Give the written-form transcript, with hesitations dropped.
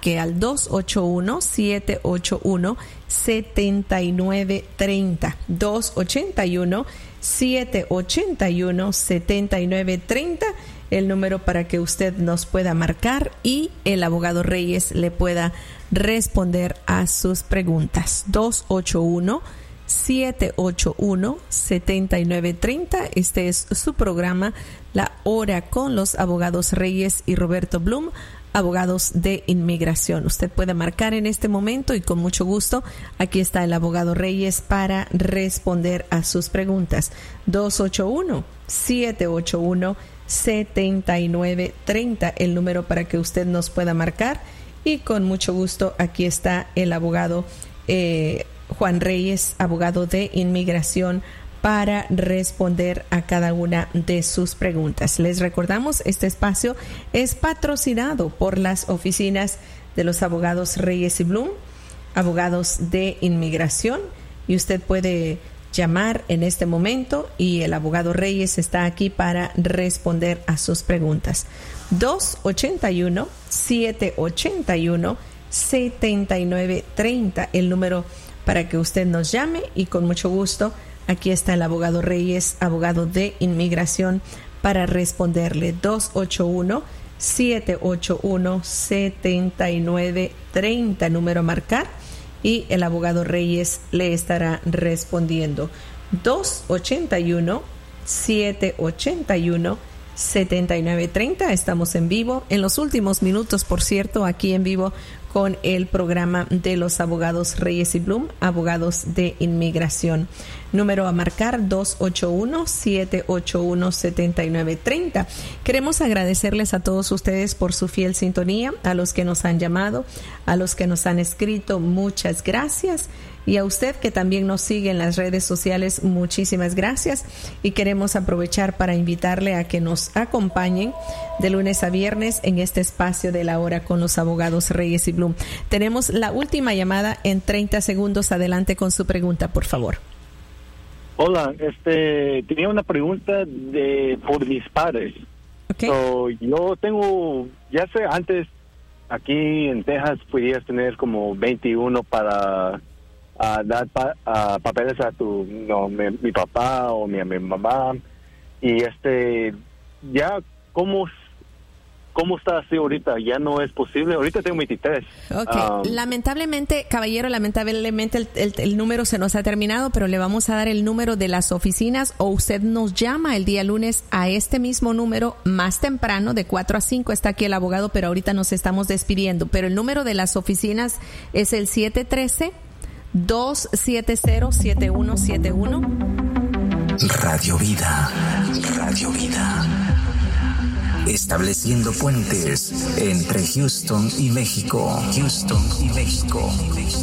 marque al 281-781-7930. 281-781-7930. El número para que usted nos pueda marcar y el abogado Reyes le pueda responder a sus preguntas. 281-781-7930. Este es su programa, La Hora con los abogados Reyes y Roberto Blum, abogados de inmigración. Usted puede marcar en este momento y con mucho gusto aquí está el abogado Reyes para responder a sus preguntas. 281-781-7930, el número para que usted nos pueda marcar y con mucho gusto aquí está el abogado Juan Reyes, abogado de inmigración, para responder a cada una de sus preguntas. Les recordamos, este espacio es patrocinado por las oficinas de los abogados Reyes y Blum, abogados de inmigración, y usted puede llamar en este momento y el abogado Reyes está aquí para responder a sus preguntas. 281-781-7930, el número para que usted nos llame y con mucho gusto aquí está el abogado Reyes, abogado de inmigración, para responderle. 281-781-7930, número a marcar, y el abogado Reyes le estará respondiendo. 281-781-7930. Estamos en vivo, en los últimos minutos, por cierto, aquí en vivo con el programa de los abogados Reyes y Blum, abogados de inmigración. Número a marcar 281-781-7930. Queremos agradecerles a todos ustedes por su fiel sintonía, a los que nos han llamado, a los que nos han escrito, muchas gracias. Y a usted que también nos sigue en las redes sociales, muchísimas gracias. Y queremos aprovechar para invitarle a que nos acompañen de lunes a viernes en este espacio de La Hora con los abogados Reyes y Blum. Tenemos la última llamada en 30 segundos. Adelante con su pregunta, por favor. Hola, tenía una pregunta por mis padres. Okay. Yo tengo, ya sé, antes aquí en Texas podías tener como 21 para dar papeles a mi papá o mi mamá, y ya ¿cómo está así ahorita? Ya no es posible. Ahorita tengo 23. Okay. Lamentablemente, caballero, el número se nos ha terminado, pero le vamos a dar el número de las oficinas, o usted nos llama el día lunes a este mismo número más temprano, de 4 a 5 está aquí el abogado, pero ahorita nos estamos despidiendo. Pero el número de las oficinas es el 713-270-7171. Radio Vida. Radio Vida. Estableciendo puentes entre Houston y México. Houston y México.